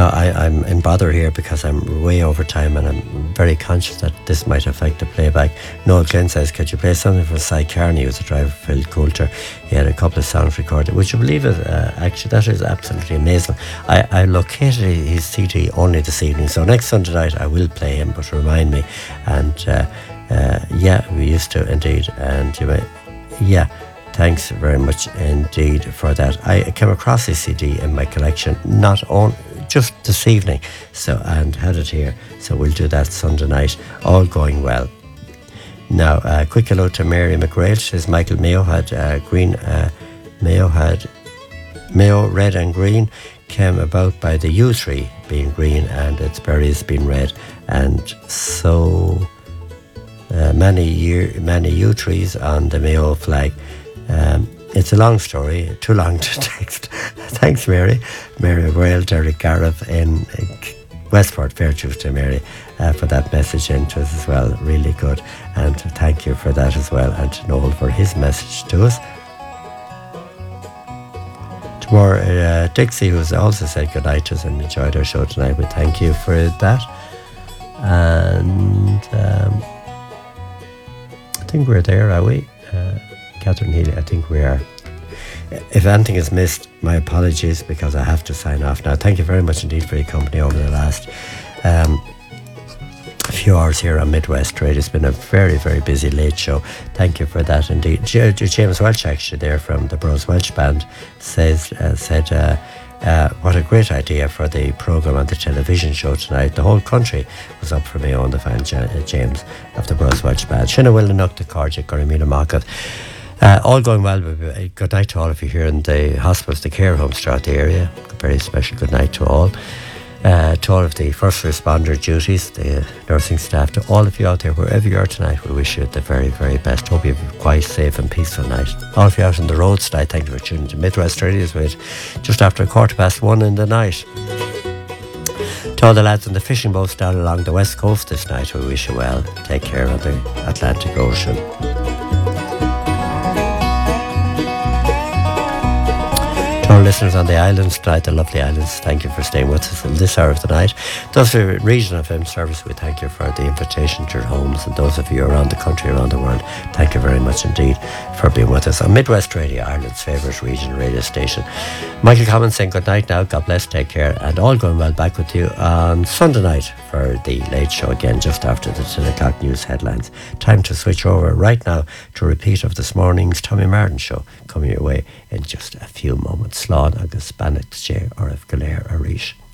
Now, I'm in bother here because I'm way over time and I'm very conscious that this might affect the playback. Noel Glenn says, could you play something for Cy Carney, who's a driver for Phil Coulter? He had a couple of songs recorded. Would you believe it? Actually, that is absolutely amazing. I located his CD only this evening, so next Sunday night I will play him, but remind me. And yeah, we used to indeed. And you may, yeah. Thanks very much indeed for that. I came across this CD in my collection not on just this evening, so and had it here. So we'll do that Sunday night. All going well. Now, quick hello to Mary McGrail. She says Michael Mayo had Mayo red and green came about by the yew tree being green and its berries being red, and so many yew trees on the Mayo flag. It's a long story, too long to text. Thanks, Mary. Mary McGrail, Derek Gareth in Westport. Fair truth to Mary for that message into us as well. Really good. And thank you for that as well. And to Noel for his message to us. Tomorrow, Dixie, who's also said good night to us and enjoyed our show tonight, we thank you for that. And I think we're there, are we? Catherine Healy, I think we are. If anything is missed, my apologies, because I have to sign off now. Thank you very much indeed for your company over the last few hours here on Midwest Radio. It's been a very, very busy late show. Thank you for that indeed. James Welch, actually, there from the Bros Welch Band, said, what a great idea for the programme on the television show tonight. The whole country was up for me on the fan, James, of the Bros Welch Band. Shinna Willenuk, the Cardiac, Gorimina Market. All going well. Good night to all of you here in the hospitals, the care homes throughout the area. A very special good night to all. To all of the first responder duties, the nursing staff, to all of you out there, wherever you are tonight, we wish you the very, very best. Hope you have a quiet, safe and peaceful night. All of you out on the roads tonight, thank you for tuning to Midwest Radio with just after 1:15 in the night. To all the lads on the fishing boats down along the west coast this night, we wish you well. Take care of the Atlantic Ocean. To our listeners on the islands tonight, the lovely islands, thank you for staying with us in this hour of the night. Those who are in regional FM service, we thank you for the invitation to your homes, and those of you around the country, around the world, thank you very much indeed for being with us on Midwest Radio, Ireland's favourite regional radio station. Michael Commons saying good night now, God bless, take care, and all going well. Back with you on Sunday night for the late show again, just after the 10 o'clock news headlines. Time to switch over right now to a repeat of this morning's Tommy Martin show, coming your way in just a few moments. Slán agus Banach sé or if Galéir a Ríis.